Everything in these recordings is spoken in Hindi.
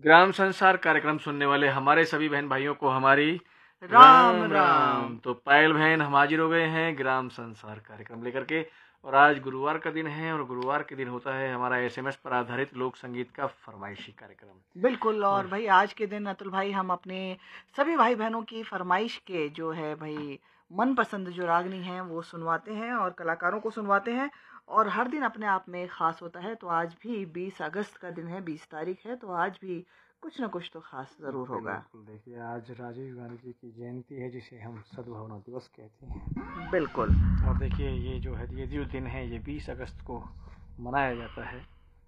ग्राम संसार कार्यक्रम सुनने वाले हमारे सभी बहन भाइयों को हमारी राम राम। तो पायल बहन हम हाजिर हो गए हैं ग्राम संसार कार्यक्रम लेकर के। और आज गुरुवार का दिन है और गुरुवार के दिन होता है हमारा एसएमएस पर आधारित लोक संगीत का फरमाइशी कार्यक्रम। बिल्कुल। और और भाई आज के दिन अतुल भाई हम अपने सभी भाई बहनों की फरमाइश के जो है भाई मनपसंद जो रागनी हैं वो सुनवाते हैं और कलाकारों को सुनवाते हैं। और हर दिन अपने आप में ख़ास होता है, तो आज भी 20 अगस्त का दिन है, 20 तारीख है, तो आज भी कुछ ना कुछ तो खास ज़रूर होगा। बिल्कुल, देखिए आज राजीव गांधी जी की जयंती है जिसे हम सद्भावना दिवस कहते हैं। बिल्कुल और देखिए ये जो है ये जो दिन है ये 20 अगस्त को मनाया जाता है।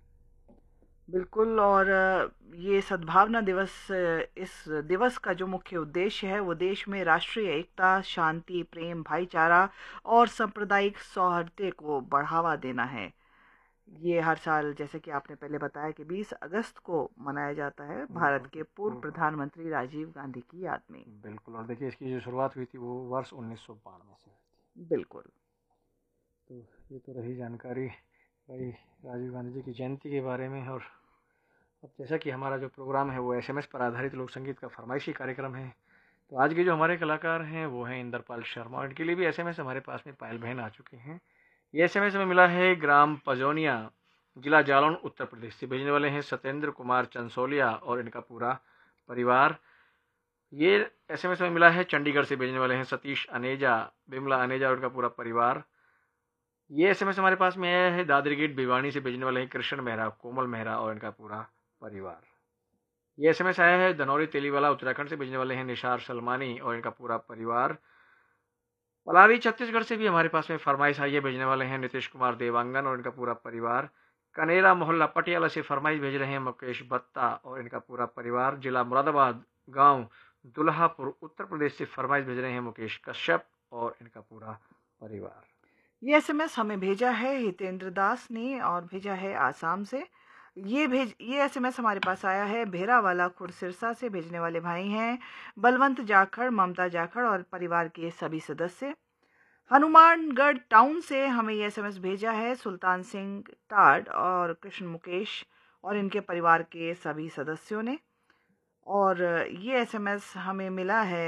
बिल्कुल। और ये सद्भावना दिवस, इस दिवस का जो मुख्य उद्देश्य है वो देश में राष्ट्रीय एकता, शांति, प्रेम, भाईचारा और सांप्रदायिक सौहार्द को बढ़ावा देना है। ये हर साल, जैसे कि आपने पहले बताया, कि 20 अगस्त को मनाया जाता है भारत के पूर्व प्रधानमंत्री राजीव गांधी की याद में। बिल्कुल। और देखिए इसकी जो शुरुआत हुई थी वो वर्ष 1992 से हुई थी। बिल्कुल। तो ये तो रही जानकारी भाई राजीव गांधी जी की जयंती के बारे में। और अब जैसा कि हमारा जो प्रोग्राम है वो एसएमएस पर आधारित लोक संगीत का फरमाइशी कार्यक्रम है, तो आज के जो हमारे कलाकार हैं वो हैं इंद्रपाल शर्मा। और इनके लिए भी एसएमएस हमारे पास में पायल बहन आ चुके हैं। ये एसएमएस में मिला है ग्राम पजौनिया, जिला जालौन, उत्तर प्रदेश से। भेजने वाले हैं सत्येंद्र कुमार चंसोलिया और इनका पूरा परिवार। ये एसएमएस में मिला है चंडीगढ़ से। भेजने वाले हैं सतीश अनेजा, बिमला अनेजा और इनका पूरा परिवार। ये एसएमएस हमारे पास में आया है दादरी गेट भिवानी से। भेजने वाले हैं कृष्ण मेहरा, कोमल मेहरा और इनका पूरा परिवार। ये एसएमएस आया है धनौरी तेलीवाला, उत्तराखंड से। भेजने वाले हैं निशार सलमानी और इनका पूरा परिवार। पलारी छत्तीसगढ़ से भी हमारे पास में फरमाइश आई है। भेजने वाले हैं नीतीश कुमार देवांगन और इनका पूरा परिवार। कनेरा मोहल्ला पटियाला से फरमाइश भेज रहे हैं मुकेश बत्ता और इनका पूरा परिवार। जिला मुरादाबाद, गांव दुल्हापुर, उत्तर प्रदेश से फरमाइश भेज रहे हैं मुकेश कश्यप और इनका पूरा परिवार। ये एसएमएस हमें भेजा है हितेंद्र दास ने और भेजा है आसाम से। ये एसएमएस हमारे पास आया है भेरावाला खुर्द सिरसा से। भेजने वाले भाई हैं बलवंत जाखड़, ममता जाखड़ और परिवार के सभी सदस्य। हनुमानगढ़ टाउन से हमें ये एसएमएस भेजा है सुल्तान सिंह टाड और कृष्ण मुकेश और इनके परिवार के सभी सदस्यों ने। और ये एसएमएस हमें मिला है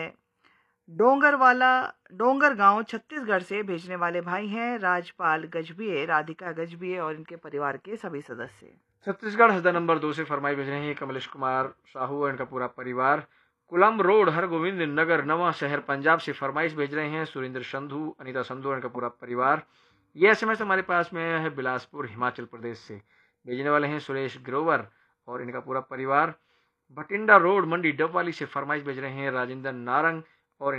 डोंगर गांव छत्तीसगढ़ से। भेजने वाले भाई हैं राजपाल गजबिये, राधिका गजबिये और इनके परिवार के सभी सदस्य। छत्तीसगढ़ हसदा नंबर 2 से फरमाइश भेज रहे हैं कमलेश कुमार साहू और इनका पूरा परिवार। कुलम रोड, हरगोविंद नगर, नवा शहर, पंजाब से फरमाइश भेज रहे हैं सुरेंद्र संधू, अनीता संधू और इनका पूरा परिवार। ये एसएमएस हमारे पास में आया है बिलासपुर, हिमाचल प्रदेश से। भेजने वाले हैं सुरेश ग्रोवर और इनका पूरा परिवार। भटिंडा रोड, मंडी डबवाली से फरमाइश भेज रहे हैं राजेंद्र नारंग,